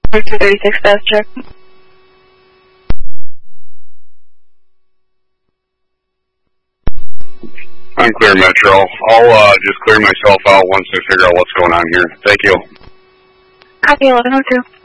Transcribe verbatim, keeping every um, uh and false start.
two thirty-six, fast check. I'm clear, Metro. I'll uh, just clear myself out once I figure out what's going on here. Thank you. Copy eleven oh two.